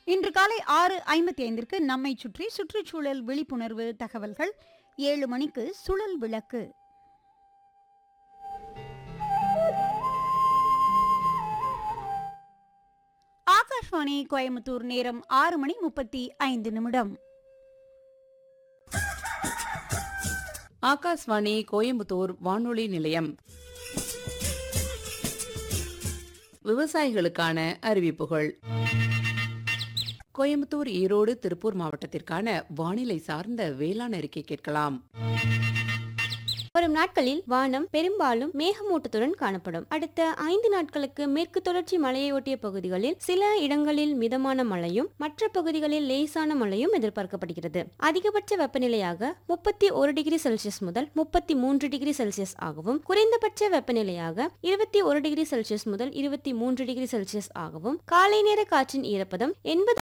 இன்று காலை 6:55ற்கு நம்மை சுற்றி சுற்றுச்சூழல் விழிப்புணர்வு தகவல்கள். 7 மணிக்கு சுழல் விளக்கு. ஆகாஷ்வாணி கோயம்புத்தூர். நேரம் 6:35. ஆகாஷ்வாணி கோயம்புத்தூர் வானொலி நிலையம். விவசாயிகளுக்கான அறிவிப்புகள். கோயம்புத்தூர், ஈரோடு, திருப்பூர் மாவட்டத்திற்கான வானிலை சார்ந்த வேளாண் அறிக்கை கேட்கலாம். வரும் நாட்களில் வானம் பெரும்பாலும் மேகமூட்டத்துடன் காணப்படும். அடுத்த 5 நாட்களுக்கு மேற்கு தொடர்ச்சி மலையை ஒட்டிய பகுதிகளில் சில இடங்களில் மிதமான மழையும் மற்ற பகுதிகளில் லேசான மழையும் எதிர்பார்க்கப்படுகிறது. அதிகபட்ச வெப்பநிலையாக 31 டிகிரி செல்சியஸ் முதல் 33 டிகிரி செல்சியஸ் ஆகவும், குறைந்தபட்ச வெப்பநிலையாக 21 டிகிரி செல்சியஸ் முதல் 23 டிகிரி செல்சியஸ் ஆகவும், காலை நேர காற்றின் ஈரப்பதம் 80